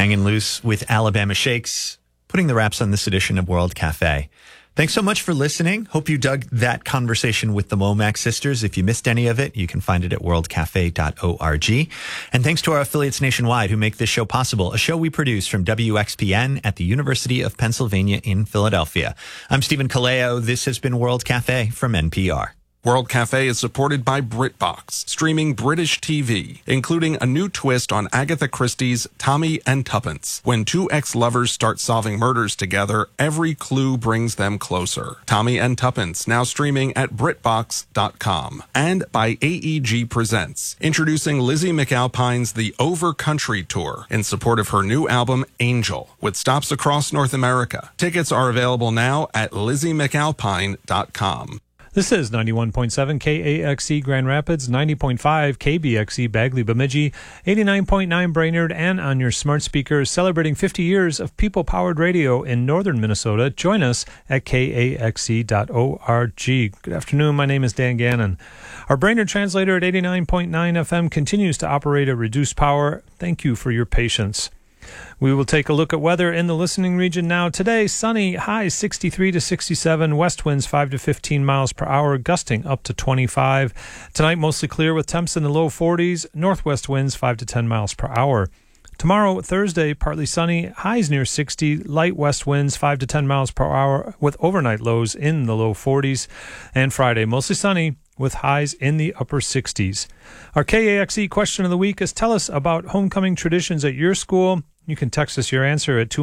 Hanging loose with Alabama Shakes, putting the wraps on this edition of World Cafe. Thanks so much for listening. Hope you dug that conversation with the Womack sisters. If you missed any of it, you can find it at worldcafe.org. And thanks to our affiliates nationwide who make this show possible, a show we produce from WXPN at the University of Pennsylvania in Philadelphia. I'm Stephen Kaleo. This has been World Cafe from NPR. World Cafe is supported by BritBox, streaming British TV, including a new twist on Agatha Christie's Tommy and Tuppence. When two ex-lovers start solving murders together, every clue brings them closer. Tommy and Tuppence, now streaming at BritBox.com. And by AEG Presents, introducing Lizzie McAlpine's The Over Country Tour in support of her new album, Angel, with stops across North America. Tickets are available now at LizzieMcAlpine.com. This is 91.7 KAXE Grand Rapids, 90.5 KBXE Bagley Bemidji, 89.9 Brainerd, and on your smart speakers, celebrating 50 years of people-powered radio in northern Minnesota. Join us at KAXE.org. Good afternoon. My name is Dan Gannon. Our Brainerd translator at 89.9 FM continues to operate at reduced power. Thank you for your patience. We will take a look at weather in the listening region now. Today, sunny, highs 63 to 67, west winds 5 to 15 miles per hour, gusting up to 25. Tonight, mostly clear with temps in the low 40s, northwest winds 5 to 10 miles per hour. Tomorrow, Thursday, partly sunny, highs near 60, light west winds 5 to 10 miles per hour with overnight lows in the low 40s. And Friday, mostly sunny with highs in the upper 60s. Our KAXE question of the week is, tell us about homecoming traditions at your school. You can text us your answer at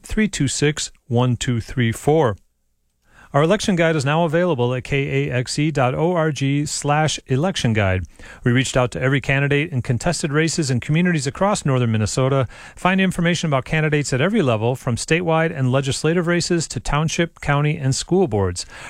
218-326-1234. Our election guide is now available at kaxe.org/election guide. We reached out to every candidate in contested races in communities across northern Minnesota. Find information about candidates at every level, from statewide and legislative races to township, county, and school boards.